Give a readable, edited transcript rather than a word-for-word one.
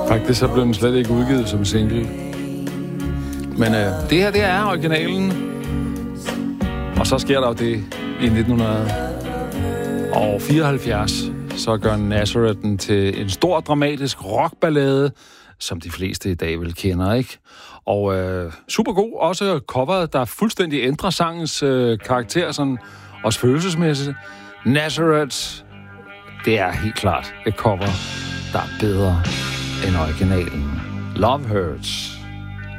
Faktisk så blev den slet ikke udgivet som single. Men det her, det er originalen. Og så sker der jo det i 1974. Så gør Nazareth den til en stor, dramatisk rockballade, som de fleste i dag vil kender, ikke? Og super god. Også coveret, der fuldstændig ændrer sangens karakter, sådan, også følelsesmæssigt. Nazareth, det er helt klart et cover, der er bedre end originalen. Love Hurts.